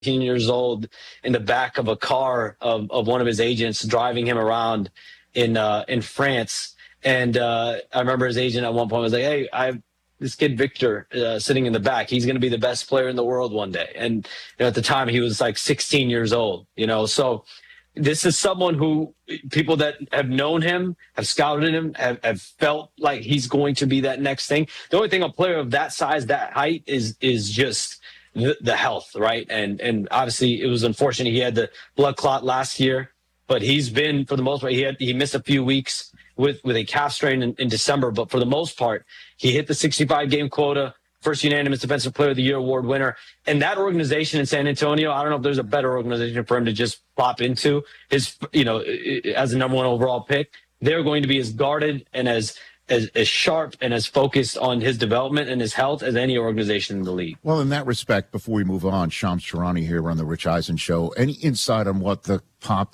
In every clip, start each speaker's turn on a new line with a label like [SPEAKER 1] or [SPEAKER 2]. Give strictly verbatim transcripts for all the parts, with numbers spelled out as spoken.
[SPEAKER 1] years old in the back of a car of, of one of his agents driving him around in uh, in France. And uh, I remember his agent at one point was like, "Hey, I have this kid Victor uh, sitting in the back. He's going to be the best player in the world one day." And you know, at the time, he was like sixteen years old. You know, so this is someone who people that have known him, have scouted him, have, have felt like he's going to be that next thing. The only thing a player of that size, that height, is is just the, the health, right? And and obviously, it was unfortunate he had the blood clot last year, but he's been, for the most part, he had he missed a few weeks with with a calf strain in, in December, but for the most part, he hit the sixty-five game quota. First unanimous Defensive Player of the Year award winner. And that organization in San Antonio, I don't know if there's a better organization for him to just pop into his, you know, as a number one overall pick. They're going to be as guarded and as, as, as sharp and as focused on his development and his health as any organization in the league.
[SPEAKER 2] Well, in that respect, before we move on, Shams Charania here on the Rich Eisen Show. Any insight on what the Pop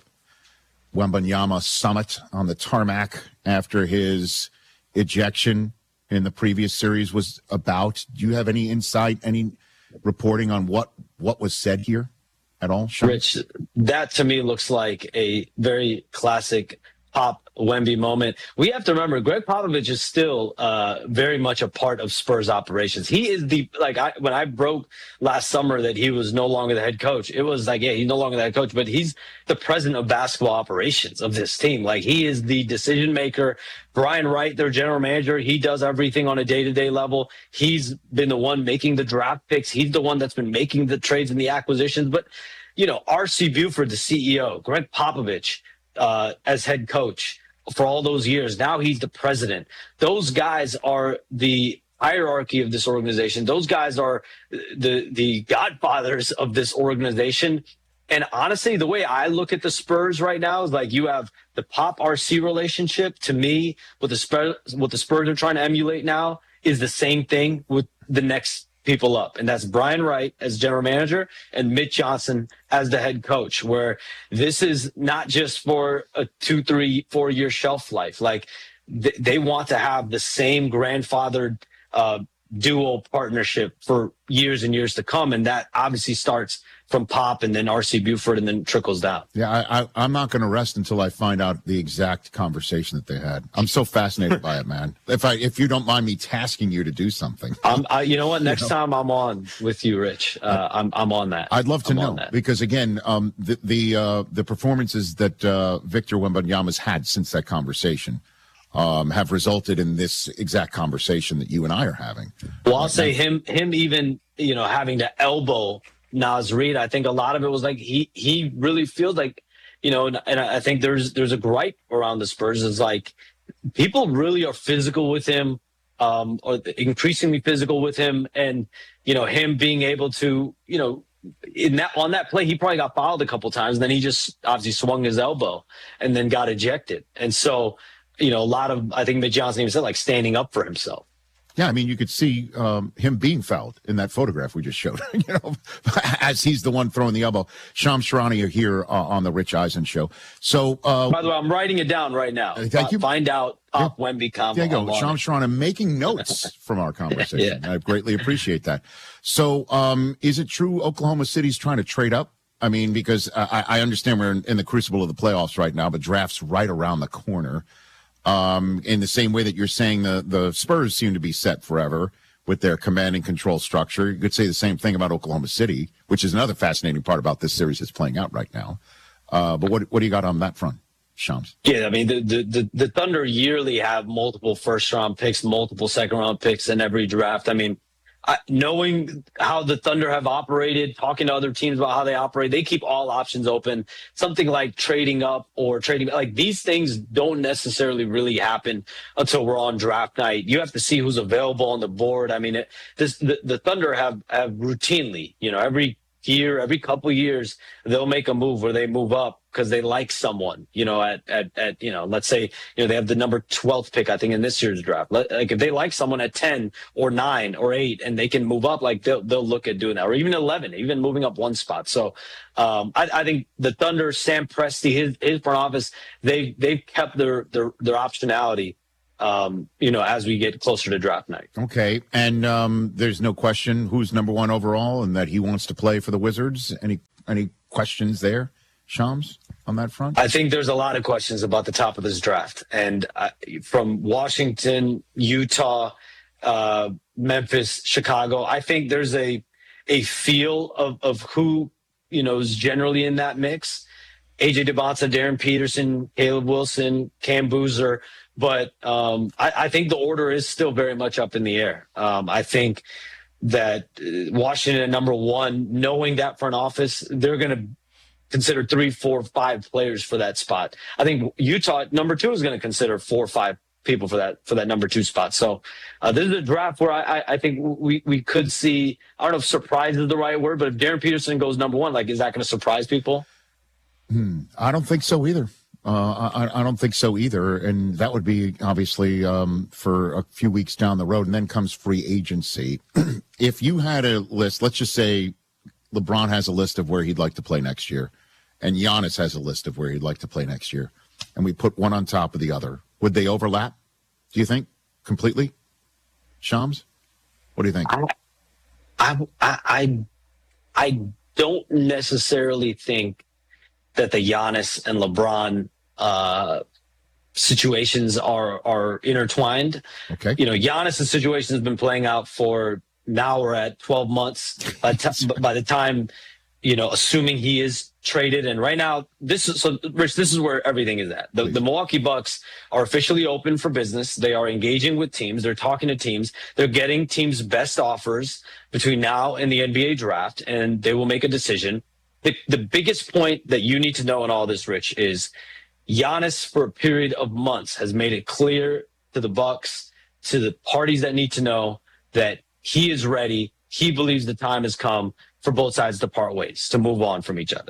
[SPEAKER 2] Wembanyama summit on the tarmac after his ejection in the previous series was about? Do you have any insight, any reporting on what, what was said here at all, Sean?
[SPEAKER 1] Rich, that to me looks like a very classic Pop Wemby moment. We have to remember, Greg Popovich is still uh, very much a part of Spurs operations. He is the, like, I, when I broke last summer that he was no longer the head coach, it was like, yeah, he's no longer the head coach, but he's the president of basketball operations of this team. Like, he is the decision maker. Brian Wright, their general manager, he does everything on a day-to-day level. He's been the one making the draft picks. He's the one that's been making the trades and the acquisitions. But, you know, R C Buford, the C E O, Greg Popovich, Uh, as head coach for all those years. Now he's the president. Those guys are the hierarchy of this organization. Those guys are the the godfathers of this organization. And honestly, the way I look at the Spurs right now is like, you have the Pop R C relationship. To me, what the Spurs, what the Spurs are trying to emulate now is the same thing with the next people up, and that's Brian Wright as general manager and Mitch Johnson as the head coach, where this is not just for a two, three, four year shelf life. Like, th- they want to have the same grandfathered uh, dual partnership for years and years to come, and that obviously starts from Pop and then R C Buford and then trickles down.
[SPEAKER 2] Yeah, I, I, I'm not going to rest until I find out the exact conversation that they had. I'm so fascinated by it, man. If I, if you don't mind me tasking you to do something,
[SPEAKER 1] um, I, you know what? Next you know? time I'm on with you, Rich, uh, I'm I'm on that.
[SPEAKER 2] I'd love to
[SPEAKER 1] I'm
[SPEAKER 2] know, because again, um, the the uh, the performances that uh, Victor Wembanyama's had since that conversation um, have resulted in this exact conversation that you and I are having.
[SPEAKER 1] Well, I'll say him him even you know having to elbow Naz Reid, I think a lot of it was like he he really feels like, you know, and, and I think there's there's a gripe around the Spurs is like people really are physical with him, um, or increasingly physical with him, and you know him being able to, you know, in that on that play he probably got fouled a couple times, and then he just obviously swung his elbow and then got ejected, and so you know a lot of I think Mitch Johnson even said like standing up for himself.
[SPEAKER 2] Yeah, I mean, you could see um, him being fouled in that photograph we just showed, you know, as he's the one throwing the elbow. Shams Charania here uh, on the Rich Eisen Show. So, uh,
[SPEAKER 1] by the way, I'm writing it down right now.
[SPEAKER 2] Uh, thank you.
[SPEAKER 1] Find out Pop yeah. Wemby combo.
[SPEAKER 2] There you go. Shams Charania making notes from our conversation. yeah. I greatly appreciate that. So, um, is it true Oklahoma City's trying to trade up? I mean, because I, I understand we're in, in the crucible of the playoffs right now, but draft's right around the corner. Um, in the same way that you're saying the, the Spurs seem to be set forever with their command and control structure. You could say the same thing about Oklahoma City, which is another fascinating part about this series that's playing out right now. Uh, but what what do you got on that front, Shams?
[SPEAKER 1] Yeah, I mean, the, the, the, the Thunder yearly have multiple first-round picks, multiple second-round picks in every draft. I mean, I, knowing how the Thunder have operated, talking to other teams about how they operate, they keep all options open. Something like trading up or trading, like these things don't necessarily really happen until we're on draft night. You have to see who's available on the board. I mean, it, this the, the Thunder have, have routinely, you know, every year, every couple years, they'll make a move where they move up because they like someone, you know, at, at, at, you know, let's say, you know, they have the number twelfth pick, I think, in this year's draft. Like if they like someone at ten or nine or eight and they can move up, like they'll, they'll look at doing that, or even eleven, even moving up one spot. So um, I, I think the Thunder, Sam Presti, his, his front office, they, they've kept their, their, their optionality um, you know, as we get closer to draft night.
[SPEAKER 2] Okay. And um, there's no question who's number one overall and that he wants to play for the Wizards. Any any questions there, Shams, on that front?
[SPEAKER 1] I think there's a lot of questions about the top of this draft. And uh, from Washington, Utah, uh, Memphis, Chicago, I think there's a a feel of, of who, you know, is generally in that mix. A J Debonsa, Darren Peterson, Caleb Wilson, Cam Boozer. But um, I, I think the order is still very much up in the air. Um, I think that uh, Washington at number one, knowing that front office, they're going to consider three, four, five players for that spot. I think Utah at number two is going to consider four or five people for that for that number two spot. So uh, this is a draft where I, I think we we could see, I don't know if surprise is the right word, but if Darren Peterson goes number one, like, is that going to surprise people?
[SPEAKER 2] Hmm. I don't think so either. Uh, I, I don't think so either. And that would be obviously um, for a few weeks down the road. And then comes free agency. If you had a list, let's just say LeBron has a list of where he'd like to play next year, and Giannis has a list of where he'd like to play next year, and we put one on top of the other, would they overlap, do you think, completely? Shams? What do you think?
[SPEAKER 1] I, I, I, I don't necessarily think that the Giannis and LeBron uh, situations are are intertwined.
[SPEAKER 2] Okay.
[SPEAKER 1] You know, Giannis' situation has been playing out for, now we're at twelve months. By, t- by the time, you know, assuming he is traded, and right now, this is so, Rich. This is where everything is at. The, the Milwaukee Bucks are officially open for business. They are engaging with teams. They're talking to teams. They're getting teams' best offers between now and the N B A draft, and they will make a decision. The, the biggest point that you need to know in all this, Rich, is Giannis, for a period of months, has made it clear to the Bucks, to the parties that need to know, that he is ready. He believes the time has come for both sides to part ways, to move on from each other.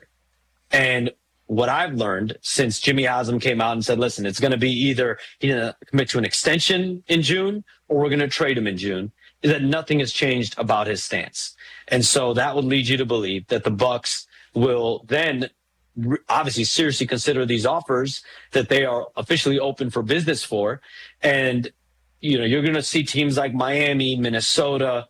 [SPEAKER 1] And what I've learned since Jimmy Haslam came out and said, listen, it's going to be either he's going to commit to an extension in June or we're going to trade him in June, is that nothing has changed about his stance. And so that would lead you to believe that the Bucks will then obviously seriously consider these offers that they are officially open for business for. And, you know, you're going to see teams like Miami, Minnesota,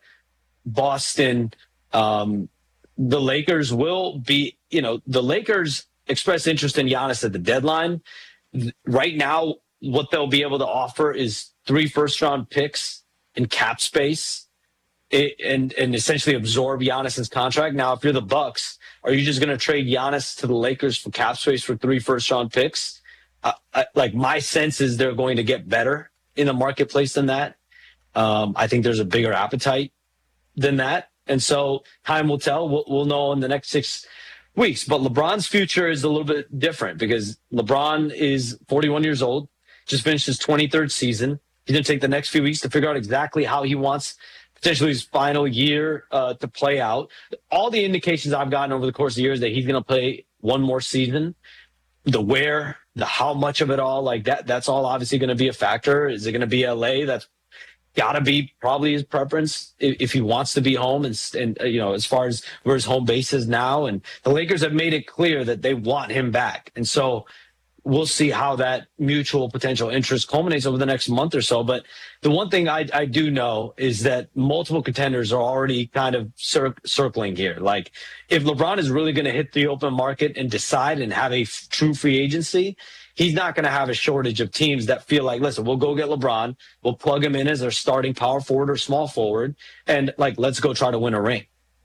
[SPEAKER 1] Boston, um, the Lakers will be, you know, the Lakers expressed interest in Giannis at the deadline. Right now, what they'll be able to offer is three first round picks and cap space, it, and, and essentially absorb Giannis's contract. Now, if you're the Bucks, are you just going to trade Giannis to the Lakers for cap space for three first round picks? Uh, I, like, my sense is they're going to get better in the marketplace than that. Um, I think there's a bigger appetite than that. And so time will tell. We'll, we'll know in the next six weeks. But LeBron's future is a little bit different because LeBron is forty-one years old, just finished his twenty-third season. He's going to take the next few weeks to figure out exactly how he wants potentially his final year uh, to play out. All the indications I've gotten over the course of the years that he's going to play one more season. The where, the how much of it all, like that, that's all obviously going to be a factor. Is it going to be L A? That's got to be probably his preference if, if he wants to be home and, and, uh, you know, as far as where his home base is now. And the Lakers have made it clear that they want him back. And so we'll see how that mutual potential interest culminates over the next month or so. But the one thing I, I do know is that multiple contenders are already kind of cir- circling here. Like, if LeBron is really going to hit the open market and decide and have a f- true free agency, he's not going to have a shortage of teams that feel like, listen, we'll go get LeBron, we'll plug him in as their starting power forward or small forward, and like, let's go try to win a ring.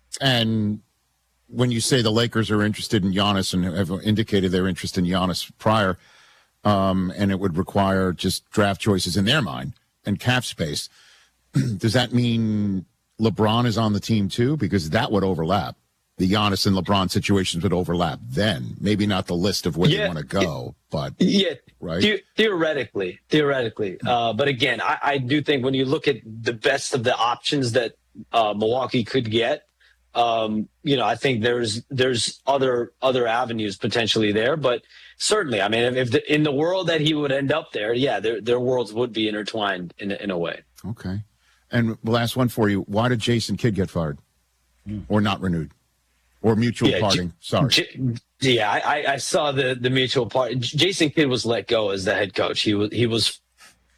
[SPEAKER 2] And when you say the Lakers are interested in Giannis and have indicated their interest in Giannis prior, um, and it would require just draft choices in their mind and cap space, does that mean LeBron is on the team too? Because that would overlap. The Giannis and LeBron situations would overlap then. Maybe not the list of where
[SPEAKER 1] yeah,
[SPEAKER 2] they want to go, but
[SPEAKER 1] yeah,
[SPEAKER 2] right.
[SPEAKER 1] The- theoretically, theoretically. Uh, but again, I, I do think when you look at the best of the options that uh, Milwaukee could get, um, you know, I think there's there's other other avenues potentially there. But certainly, I mean, if, if the, in the world that he would end up there, yeah, their their worlds would be intertwined in in a way.
[SPEAKER 2] Okay. And the last one for you: why did Jason Kidd get fired mm. or not renewed? Or mutual
[SPEAKER 1] yeah,
[SPEAKER 2] parting.
[SPEAKER 1] J-
[SPEAKER 2] Sorry.
[SPEAKER 1] J- yeah, I, I saw the the mutual part. Jason Kidd was let go as the head coach. He was he was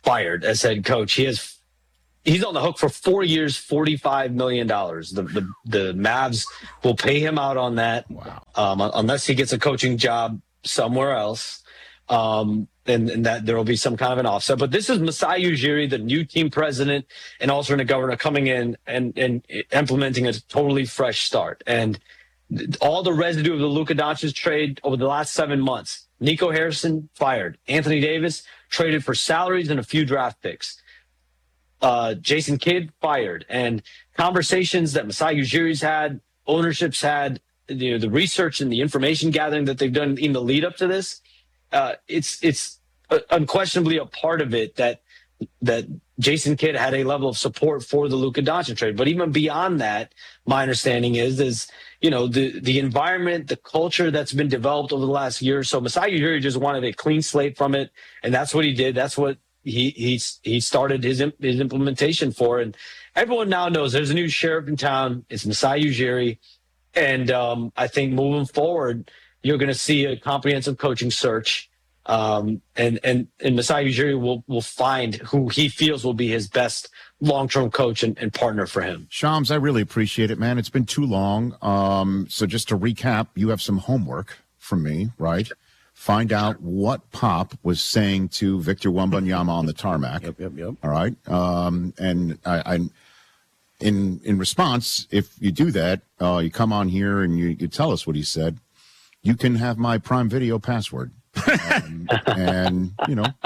[SPEAKER 1] fired as head coach. He has he's on the hook for four years, forty-five million dollars. The, the the Mavs will pay him out on that,
[SPEAKER 2] Wow.
[SPEAKER 1] um, unless he gets a coaching job somewhere else. Um, and, and that there will be some kind of an offset. But this is Masai Ujiri, the new team president and alternate governor, coming in and, and implementing a totally fresh start. And all the residue of the Luka Doncic trade over the last seven months. Nico Harrison fired. Anthony Davis traded for salaries and a few draft picks. Uh, Jason Kidd fired. And conversations that Masai Ujiri's had, ownerships had, you know, the research and the information gathering that they've done in the lead up to this, uh, it's it's uh, unquestionably a part of it that that Jason Kidd had a level of support for the Luka Doncic trade. But even beyond that, my understanding is, is you know, the, the environment, the culture that's been developed over the last year or so. Masai Ujiri just wanted a clean slate from it, and that's what he did. That's what he he he started his his implementation for. And everyone now knows there's a new sheriff in town. It's Masai Ujiri, and um, I think moving forward, you're going to see a comprehensive coaching search. Um, and, and, and Masai Ujiri will, will find who he feels will be his best long-term coach and, and partner for him.
[SPEAKER 2] Shams, I really appreciate it, man. It's been too long. Um, so just to recap, you have some homework from me, right? Find out what Pop was saying to Victor Wembanyama on the tarmac.
[SPEAKER 3] Yep, yep, yep.
[SPEAKER 2] All right. Um, and I, I, in, in response, if you do that, uh, you come on here and you, you tell us what he said, you can have my Prime Video password. um, and you know,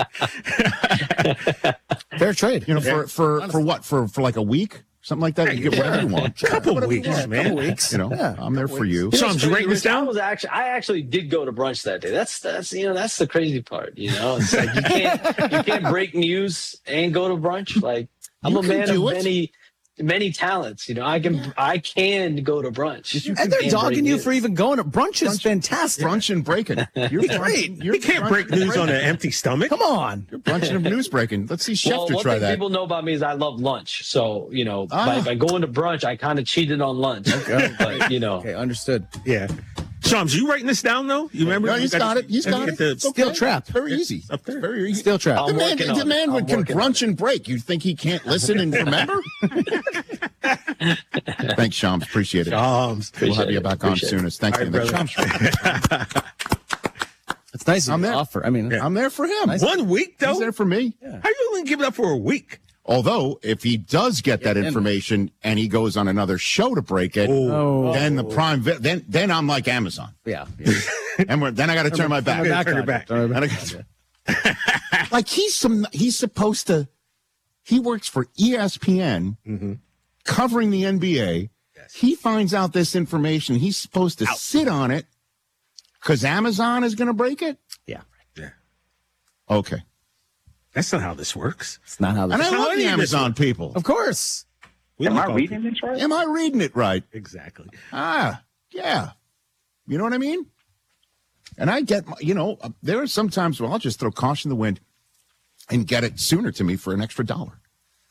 [SPEAKER 3] fair trade.
[SPEAKER 2] You know, for for for what for for like a week, something like that. You get whatever you want.
[SPEAKER 4] A couple
[SPEAKER 2] Whatever you
[SPEAKER 4] weeks,
[SPEAKER 2] want.
[SPEAKER 4] man.
[SPEAKER 3] Couple weeks.
[SPEAKER 2] You know,
[SPEAKER 3] Yeah,
[SPEAKER 2] I'm there for you.
[SPEAKER 4] So I'm writing this
[SPEAKER 1] I
[SPEAKER 4] down.
[SPEAKER 1] was actually, I actually did go to brunch that day. That's that's you know that's the crazy part. You know, it's like you can't you can't break news and go to brunch. Like I'm
[SPEAKER 2] You
[SPEAKER 1] a
[SPEAKER 2] can
[SPEAKER 1] man
[SPEAKER 2] do
[SPEAKER 1] of
[SPEAKER 2] it.
[SPEAKER 1] many many talents. You know, I can I can go to brunch.
[SPEAKER 3] And they're
[SPEAKER 1] And
[SPEAKER 3] dogging
[SPEAKER 1] break
[SPEAKER 3] you
[SPEAKER 1] news.
[SPEAKER 3] for even going to brunch. Is fantastic.
[SPEAKER 2] Brunch and breaking. You're
[SPEAKER 3] Great.
[SPEAKER 2] brunching- you're
[SPEAKER 4] You can't
[SPEAKER 2] brunch
[SPEAKER 4] break
[SPEAKER 2] and
[SPEAKER 4] news on
[SPEAKER 2] breaking.
[SPEAKER 4] an empty stomach.
[SPEAKER 3] Come on.
[SPEAKER 2] You're brunching and news breaking. Let's see
[SPEAKER 1] Well,
[SPEAKER 2] Schefter
[SPEAKER 1] one
[SPEAKER 2] try
[SPEAKER 1] thing
[SPEAKER 2] that.
[SPEAKER 1] people know about me is I love lunch. So, you know,
[SPEAKER 2] Ah.
[SPEAKER 1] by, by going to brunch, I kind of cheated on lunch. But, you know,
[SPEAKER 3] Okay, understood.
[SPEAKER 4] Yeah. Shams, you writing this down though? You remember?
[SPEAKER 2] No,
[SPEAKER 4] You
[SPEAKER 2] he's got it. He's
[SPEAKER 4] you
[SPEAKER 2] got
[SPEAKER 4] get
[SPEAKER 2] it.
[SPEAKER 4] the-
[SPEAKER 2] It's okay.
[SPEAKER 3] Steel trap.
[SPEAKER 2] It's very easy.
[SPEAKER 4] up there.
[SPEAKER 2] It's very easy.
[SPEAKER 3] Steel trap.
[SPEAKER 2] The
[SPEAKER 1] I'm
[SPEAKER 2] man,
[SPEAKER 1] working
[SPEAKER 2] the
[SPEAKER 1] on
[SPEAKER 2] man
[SPEAKER 1] it.
[SPEAKER 2] would
[SPEAKER 1] I'm
[SPEAKER 2] can
[SPEAKER 1] working on
[SPEAKER 2] brunch and break. You think he can't listen and remember? Thanks, Shams. Appreciate it.
[SPEAKER 4] Shams.
[SPEAKER 2] We'll have
[SPEAKER 1] Appreciate
[SPEAKER 2] you
[SPEAKER 1] it.
[SPEAKER 2] back on
[SPEAKER 1] Appreciate it.
[SPEAKER 2] soonest. Thanks,
[SPEAKER 4] All right,
[SPEAKER 2] man.
[SPEAKER 4] brother.
[SPEAKER 2] Shams,
[SPEAKER 3] It's nice of
[SPEAKER 2] I'm
[SPEAKER 3] you to
[SPEAKER 2] there.
[SPEAKER 3] offer. I mean,
[SPEAKER 2] I'm there for him.
[SPEAKER 3] Nice.
[SPEAKER 4] One week though.
[SPEAKER 2] He's there for me.
[SPEAKER 4] How you only give it up for a week?
[SPEAKER 2] Although, if he does get that
[SPEAKER 3] then-
[SPEAKER 2] information and he goes on another show to break it,
[SPEAKER 3] Oh.
[SPEAKER 2] then the prime, vi- then then I'm like Amazon,
[SPEAKER 3] yeah. yeah.
[SPEAKER 2] and we're, then I got to turn my back.
[SPEAKER 3] Turn
[SPEAKER 4] Turn your
[SPEAKER 3] on
[SPEAKER 4] back.
[SPEAKER 3] it. Turn your
[SPEAKER 2] And I gotta- like he's some, he's supposed to. He works for E S P N, covering the N B A. He finds out this information. He's supposed to sit on it because Amazon is going to break it.
[SPEAKER 3] Yeah.
[SPEAKER 4] Yeah.
[SPEAKER 2] Okay,
[SPEAKER 4] That's not how this works.
[SPEAKER 3] It's not how this
[SPEAKER 2] and I
[SPEAKER 4] how
[SPEAKER 2] love
[SPEAKER 4] any
[SPEAKER 2] the
[SPEAKER 4] of this
[SPEAKER 2] Amazon people.
[SPEAKER 3] Of course.
[SPEAKER 4] We
[SPEAKER 5] Am
[SPEAKER 4] look
[SPEAKER 5] I
[SPEAKER 4] all-
[SPEAKER 5] reading this right?
[SPEAKER 2] Am I reading it right?
[SPEAKER 4] Exactly.
[SPEAKER 2] Ah, yeah. You know what I mean? And I get, my- you know, uh, there are some times where I'll just throw caution to the wind and get it sooner to me for an extra dollar.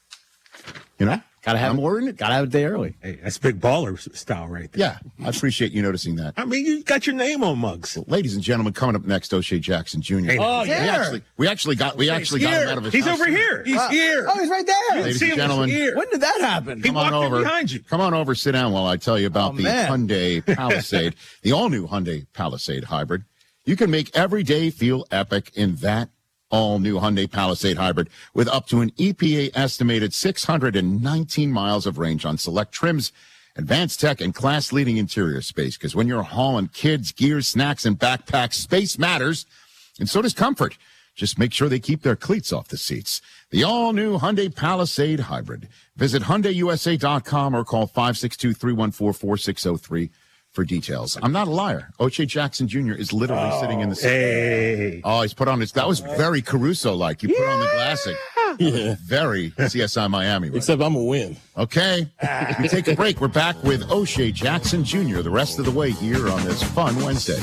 [SPEAKER 2] You know?
[SPEAKER 3] Gotta have
[SPEAKER 2] I'm
[SPEAKER 3] it.
[SPEAKER 2] ordering it.
[SPEAKER 3] Gotta have it a day early.
[SPEAKER 4] Hey, that's big baller style right there.
[SPEAKER 2] Yeah, I appreciate you noticing that.
[SPEAKER 4] I mean, you got your name on mugs.
[SPEAKER 2] Ladies and gentlemen, coming up next, O'Shea Jackson Junior
[SPEAKER 4] Hey,
[SPEAKER 3] Oh,
[SPEAKER 2] we
[SPEAKER 3] yeah.
[SPEAKER 2] actually, we actually got, we actually got him out of his
[SPEAKER 4] He's
[SPEAKER 2] house.
[SPEAKER 4] over here. He's
[SPEAKER 3] Uh,
[SPEAKER 4] here.
[SPEAKER 3] Oh, he's right there.
[SPEAKER 2] Ladies
[SPEAKER 4] See
[SPEAKER 2] and
[SPEAKER 4] him? He's
[SPEAKER 2] gentlemen,
[SPEAKER 4] here.
[SPEAKER 3] When did that happen?
[SPEAKER 4] He
[SPEAKER 2] Come on
[SPEAKER 4] walked in
[SPEAKER 2] over.
[SPEAKER 4] behind you.
[SPEAKER 2] Come on over, sit down while I tell you about
[SPEAKER 3] Oh,
[SPEAKER 2] the
[SPEAKER 3] man.
[SPEAKER 2] Hyundai Palisade, the all-new Hyundai Palisade Hybrid. You can make every day feel epic in that all-new Hyundai Palisade Hybrid with up to an E P A-estimated six hundred nineteen miles of range on select trims, advanced tech, and class-leading interior space. Because when you're hauling kids, gear, snacks, and backpacks, space matters, and so does comfort. Just make sure they keep their cleats off the seats. The all-new Hyundai Palisade Hybrid. Visit Hyundai U S A dot com or call five six two, three one four, four six zero three for details. I'm not a liar. O'Shea Jackson Junior is literally sitting in the seat.
[SPEAKER 4] Hey.
[SPEAKER 2] Oh, he's put on his, that was very Caruso-like. You put on the glasses.
[SPEAKER 6] Yeah.
[SPEAKER 2] Very C S I Miami. Right?
[SPEAKER 6] Except I'm a win.
[SPEAKER 2] Okay. We take a break. We're back with O'Shea Jackson Junior the rest of the way here on this fun Wednesday.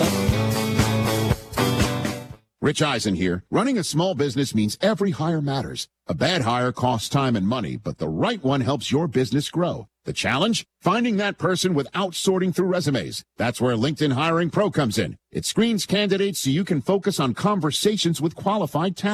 [SPEAKER 2] Rich Eisen here. Running a small business means every hire matters. A bad hire costs time and money, but the right one helps your business grow. The challenge? Finding that person without sorting through resumes. That's where LinkedIn Hiring Pro comes in. It screens candidates so you can focus on conversations with qualified talent.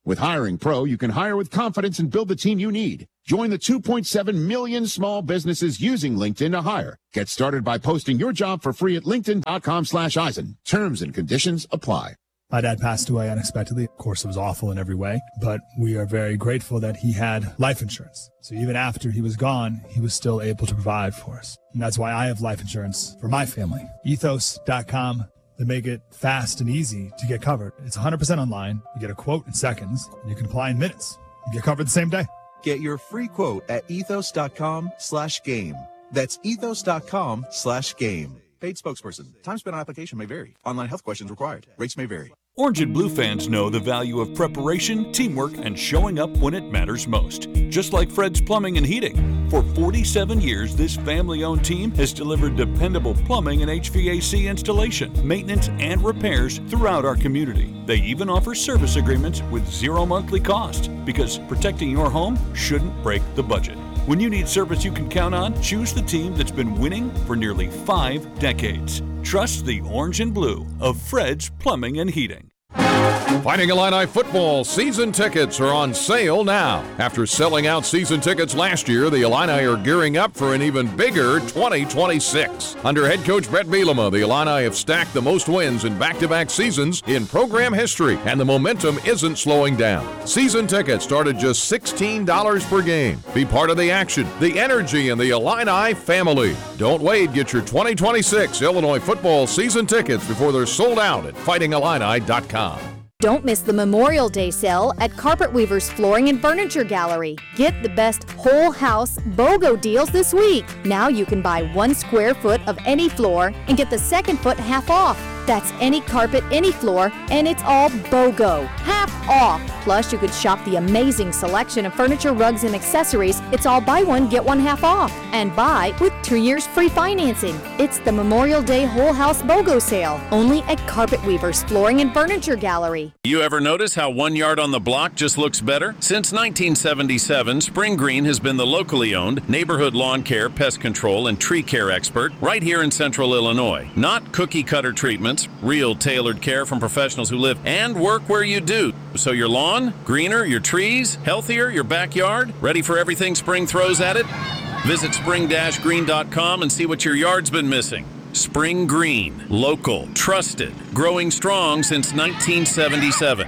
[SPEAKER 2] With Hiring Pro, you can hire with confidence and build the team you need. Join the two point seven million small businesses using LinkedIn to hire. Get started by posting your job for free at linkedin.com slash Eisen. Terms and conditions apply.
[SPEAKER 5] My dad passed away unexpectedly. Of course, it was awful in every way, but we are very grateful that he had life insurance. So even after he was gone, he was still able to provide for us. And that's why I have life insurance for my family. ethos dot com. They make it fast and easy to get covered. It's one hundred percent online. You get a quote in seconds, and you can apply in minutes. You get covered the same day.
[SPEAKER 6] Get your free quote at ethos.com slash game. That's ethos.com slash game. Paid spokesperson. Time spent on application may vary. Online health questions required. Rates may vary.
[SPEAKER 7] Orange and Blue fans know the value of preparation, teamwork, and showing up when it matters most. Just like Fred's Plumbing and Heating. For forty-seven years, this family-owned team has delivered dependable plumbing and H V A C installation, maintenance, and repairs throughout our community. They even offer service agreements with zero monthly cost, because protecting your home shouldn't break the budget. When you need service you can count on, choose the team that's been winning for nearly five decades. Trust the Orange and Blue of Fred's Plumbing and Heating.
[SPEAKER 8] Fighting Illini football season tickets are on sale now. After selling out season tickets last year, the Illini are gearing up for an even bigger twenty twenty-six. Under head coach Brett Bielema, the Illini have stacked the most wins in back-to-back seasons in program history, and the momentum isn't slowing down. Season tickets start at just sixteen dollars per game. Be part of the action, the energy, and the Illini family. Don't wait. Get your twenty twenty-six Illinois football season tickets before they're sold out at fighting illini dot com.
[SPEAKER 9] Don't miss the Memorial Day sale at Carpet Weavers Flooring and Furniture Gallery. Get the best whole house BOGO deals this week. Now you can buy one square foot of any floor and get the second foot half off. That's any carpet, any floor, and it's all BOGO. Half off. Plus, you could shop the amazing selection of furniture, rugs, and accessories. It's all buy one, get one half off. And buy with two years free financing. It's the Memorial Day Whole House BOGO sale. Only at Carpet Weavers Flooring and Furniture Gallery.
[SPEAKER 10] You ever notice how one yard on the block just looks better? Since nineteen seventy-seven, Spring Green has been the locally owned neighborhood lawn care, pest control, and tree care expert right here in central Illinois. Not cookie-cutter treatments, real tailored care from professionals who live and work where you do. So your lawn, greener, your trees, healthier, your backyard, ready for everything spring throws at it? Visit spring dash green dot com and see what your yard's been missing. Spring Green, local, trusted, growing strong since nineteen seventy-seven.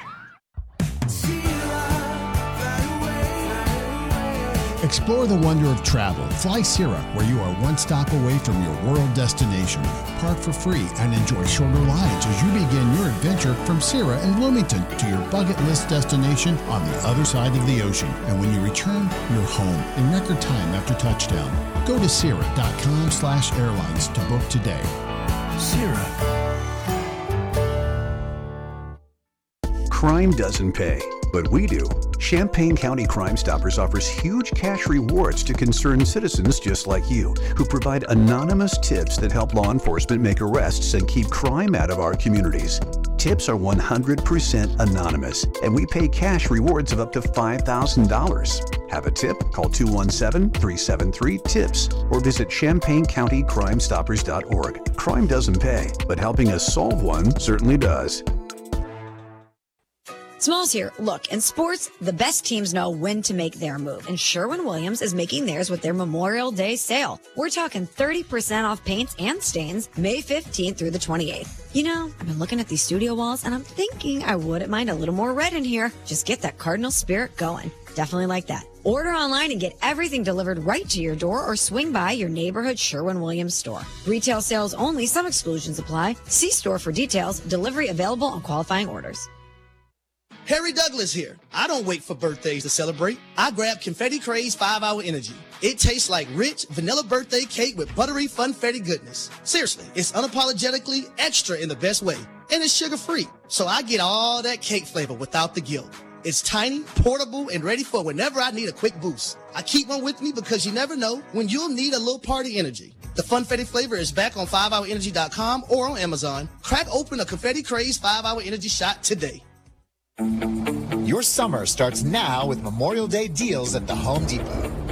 [SPEAKER 11] Explore the wonder of travel. Fly Sierra, where you are one stop away from your world destination. Park for free and enjoy shorter rides as you begin your adventure from Sierra in Bloomington to your bucket list destination on the other side of the ocean. And when you return, you're home in record time after touchdown. Go to Sierra.com slash airlines to book today. Sierra.
[SPEAKER 12] Crime doesn't pay, but we do. Champaign County Crime Stoppers offers huge cash rewards to concerned citizens just like you, who provide anonymous tips that help law enforcement make arrests and keep crime out of our communities. Tips are one hundred percent anonymous, and we pay cash rewards of up to five thousand dollars. Have a tip? Call two one seven, three seven three, TIPS or visit champaign county crime stoppers dot org. Crime doesn't pay, but helping us solve one certainly does.
[SPEAKER 13] Smalls here. Look, in sports, the best teams know when to make their move, and Sherwin-Williams is making theirs with their Memorial Day sale. We're talking thirty percent off paints and stains May fifteenth through the twenty-eighth. You know, I've been looking at these studio walls, and I'm thinking I wouldn't mind a little more red in here. Just get that Cardinal spirit going. Definitely like that. Order online and get everything delivered right to your door, or swing by your neighborhood Sherwin-Williams store. Retail sales only. Some exclusions apply. See store for details. Delivery available on qualifying orders.
[SPEAKER 14] Harry Douglas here. I don't wait for birthdays to celebrate. I grab Confetti Craze five hour Energy. It tastes like rich vanilla birthday cake with buttery funfetti goodness. Seriously, it's unapologetically extra in the best way. And it's sugar-free, so I get all that cake flavor without the guilt. It's tiny, portable, and ready for whenever I need a quick boost. I keep one with me because you never know when you'll need a little party energy. The funfetti flavor is back on five hour energy dot com or on Amazon. Crack open a Confetti Craze five hour Energy shot today.
[SPEAKER 15] Your summer starts now with Memorial Day deals at the Home Depot.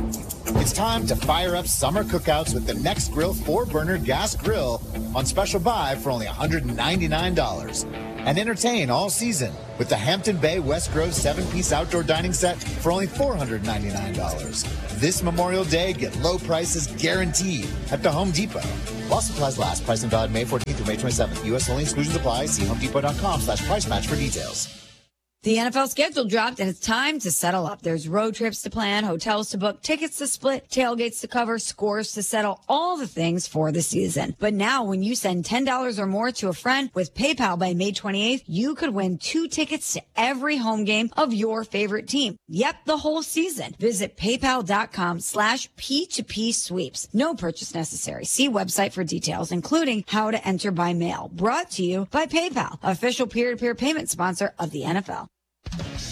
[SPEAKER 15] It's time to fire up summer cookouts with the Next Grill four burner gas grill on special buy for only one hundred ninety-nine dollars. And entertain all season with the Hampton Bay West Grove seven-piece outdoor dining set for only four hundred ninety-nine dollars. This Memorial Day, get low prices guaranteed at the Home Depot. While supplies last, price and valid May fourteenth through May twenty-seventh. U S only, exclusions apply. See homedepot.com slash price match for details.
[SPEAKER 13] The N F L schedule dropped and it's time to settle up. There's road trips to plan, hotels to book, tickets to split, tailgates to cover, scores to settle, all the things for the season. But now when you send ten dollars or more to a friend with PayPal by May twenty-eighth, you could win two tickets to every home game of your favorite team. Yep, the whole season. Visit paypal.com slash P2P sweeps. No purchase necessary. See website for details, including how to enter by mail. Brought to you by PayPal, official peer-to-peer payment sponsor of the N F L.